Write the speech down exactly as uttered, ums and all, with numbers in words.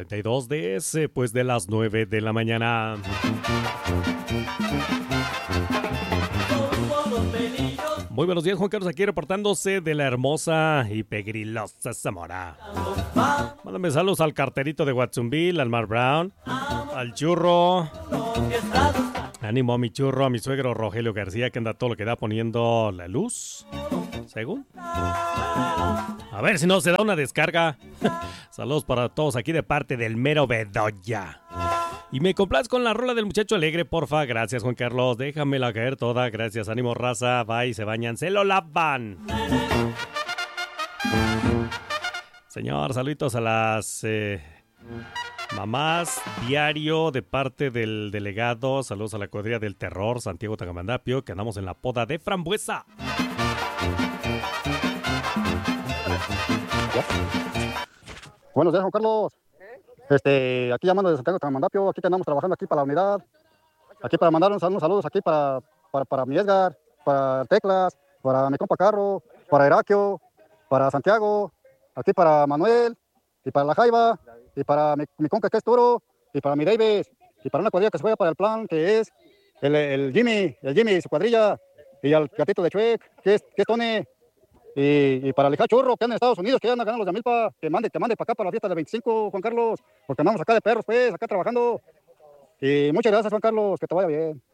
noventa y dos D S, pues de las nueve de la mañana. Muy buenos días, Juan Carlos, aquí reportándose de la hermosa y pegrilosa Zamora. Mándame saludos al carterito de Watsonville, al Mar Brown, al churro. Ánimo a mi churro, a mi suegro Rogelio García, que anda todo lo que da poniendo la luz, según. A ver si no se da una descarga. Saludos para todos aquí de parte del mero Bedoya. Y me complazco con la rola del muchacho alegre, porfa. Gracias, Juan Carlos. Déjamela caer toda. Gracias, ánimo, raza. Va y se bañan, se lo lavan. Señor, saluditos a las eh, mamás diario de parte del delegado. Saludos a la cuadrilla del terror, Santiago Tagamandapio, que andamos en la poda de frambuesa. Buenos días, Juan Carlos. Este, aquí llamando de Santiago Tagamandapio, aquí que andamos trabajando aquí para la unidad. Aquí para mandar unos, unos saludos aquí para, para, para mi Edgar, para Teclas, para mi compa Carro, para Heraquio, para Santiago, aquí para Manuel, y para la Jaiba, y para mi, mi compa que es Toro, y para mi Davis, y para una cuadrilla que se juega para el plan, que es el, el Jimmy, el Jimmy y su cuadrilla, y al gatito de Chuec, que es, que es Tony. Y, y para el Churro, que anda en Estados Unidos, que anda ganando los de Amilpa, que mande, que mande para acá para la fiesta del veinticinco, Juan Carlos, porque andamos acá de perros, pues, acá trabajando. Y muchas gracias, Juan Carlos, que te vaya bien.